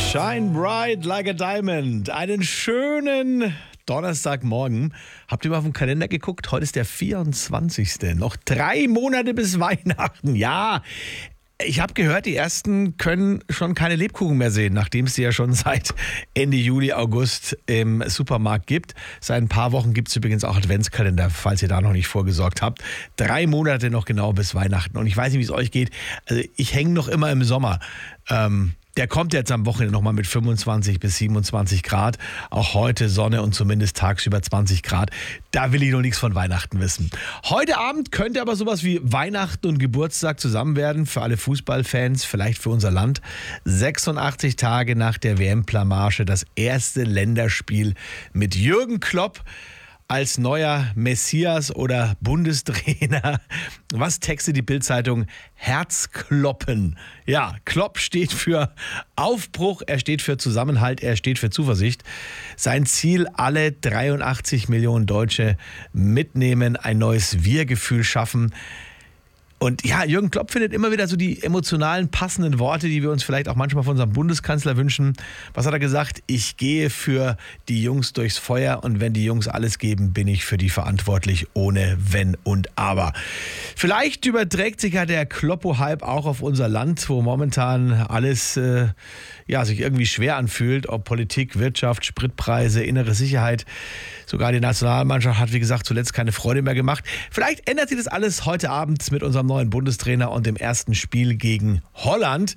Shine bright like a diamond. Einen schönen Donnerstagmorgen. Habt ihr mal auf den Kalender geguckt? Heute ist der 24. Noch 3 Monate bis Weihnachten. Ja, ich habe gehört, die Ersten können schon keine Lebkuchen mehr sehen, nachdem es sie ja schon seit Ende Juli, August im Supermarkt gibt. Seit ein paar Wochen gibt es übrigens auch Adventskalender, falls ihr da noch nicht vorgesorgt habt. 3 Monate noch genau bis Weihnachten. Und ich weiß nicht, wie es euch geht. Also ich hänge noch immer im Sommer. Der kommt jetzt am Wochenende nochmal mit 25 bis 27 Grad. Auch heute Sonne und zumindest tagsüber 20 Grad. Da will ich noch nichts von Weihnachten wissen. Heute Abend könnte aber sowas wie Weihnachten und Geburtstag zusammen werden. Für alle Fußballfans, vielleicht für unser Land. 86 Tage nach der WM-Blamage, das erste Länderspiel mit Jürgen Klopp als neuer Messias oder Bundestrainer. Was textet die Bild-Zeitung? Herzkloppen. Ja, Klopp steht für Aufbruch, er steht für Zusammenhalt, er steht für Zuversicht. Sein Ziel, alle 83 Millionen Deutsche mitnehmen, ein neues Wir-Gefühl schaffen. Und ja, Jürgen Klopp findet immer wieder so die emotionalen, passenden Worte, die wir uns vielleicht auch manchmal von unserem Bundeskanzler wünschen. Was hat er gesagt? Ich gehe für die Jungs durchs Feuer und wenn die Jungs alles geben, bin ich für die verantwortlich, ohne Wenn und Aber. Vielleicht überträgt sich ja der Kloppo-Hype auch auf unser Land, wo momentan alles sich irgendwie schwer anfühlt, ob Politik, Wirtschaft, Spritpreise, innere Sicherheit. Sogar die Nationalmannschaft hat, wie gesagt, zuletzt keine Freude mehr gemacht. Vielleicht ändert sich das alles heute Abend mit unserem neuen Bundestrainer und dem ersten Spiel gegen Holland.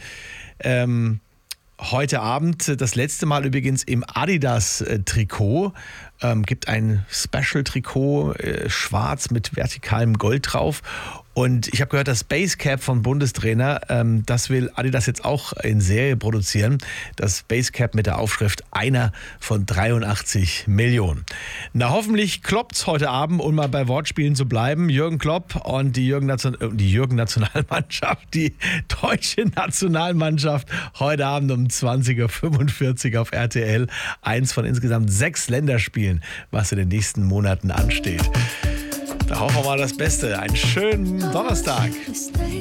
Heute Abend das letzte Mal übrigens im Adidas-Trikot. Gibt ein Special-Trikot, schwarz mit vertikalem Gold drauf. Und ich habe gehört, das Basecap vom Bundestrainer, das will Adidas jetzt auch in Serie produzieren. Das Basecap mit der Aufschrift einer von 83 Millionen. Na, hoffentlich kloppt's heute Abend, um mal bei Wortspielen zu bleiben. Jürgen Klopp und die Jürgen-Nationalmannschaft, die deutsche Nationalmannschaft, heute Abend um 20.45 Uhr auf RTL. Eins von insgesamt 6 Länderspielen, was in den nächsten Monaten ansteht. Da hoffen wir mal das Beste. Einen schönen Donnerstag.